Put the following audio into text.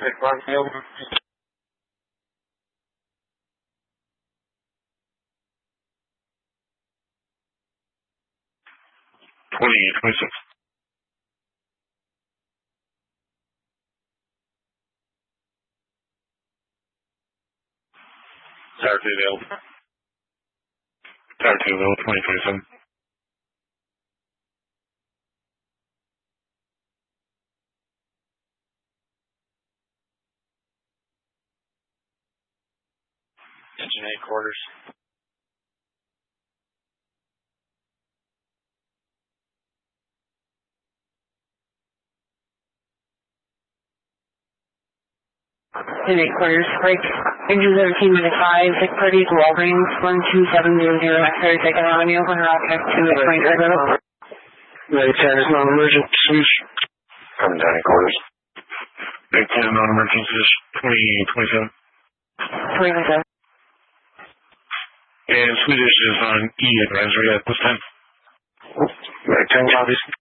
26. Tower 2 available. Tower 2 available, 2027. Engine headquarters. In headquarters, break. Engine 13 minute 5, Vic Party, Walgreens, 12700, X-ray, second Avenue, Rocket, 2 at 27. Right 10 is non-emergencies. Coming down headquarters. Big 10 non-emergencies, 2027. 27. And Swedish is on E advisory at this time. Right 10 copies.